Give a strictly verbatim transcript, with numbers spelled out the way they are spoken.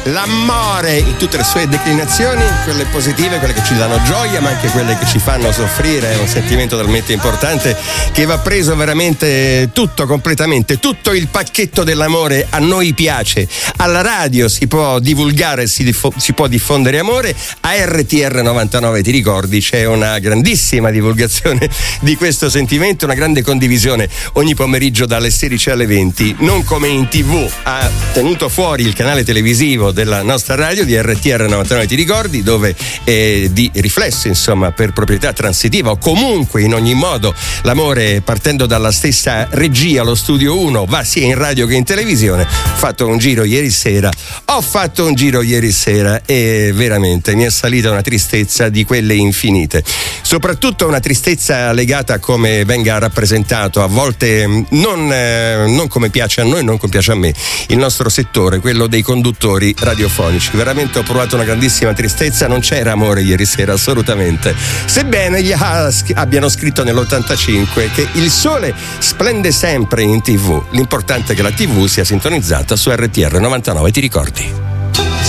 L'amore in tutte le sue declinazioni, quelle positive, quelle che ci danno gioia, ma anche quelle che ci fanno soffrire. È un sentimento talmente importante che va preso veramente tutto, completamente. Tutto il pacchetto dell'amore a noi piace. Alla radio si può divulgare, si, diffo- si può diffondere amore. A R T R novantanove, ti ricordi, c'è una grandissima divulgazione di questo sentimento, una grande condivisione ogni pomeriggio dalle sedici alle venti. Non come in tv, ha tenuto fuori il canale televisivo della nostra radio di R T R novantanove, ti ricordi, dove eh, di riflesso, insomma, per proprietà transitiva o comunque in ogni modo l'amore, partendo dalla stessa regia, lo studio uno, va sia in radio che in televisione. Ho fatto un giro ieri sera ho fatto un giro ieri sera e veramente mi è salita una tristezza di quelle infinite, soprattutto una tristezza legata a come venga rappresentato a volte non, eh, non come piace a noi, non come piace a me, il nostro settore, quello dei conduttori radiofonici. Veramente ho provato una grandissima tristezza, non c'era amore ieri sera, assolutamente, sebbene gli abbiano scritto nell'ottantacinque che il sole splende sempre in tv, l'importante è che la tv sia sintonizzata su R T R novantanove, ti ricordi?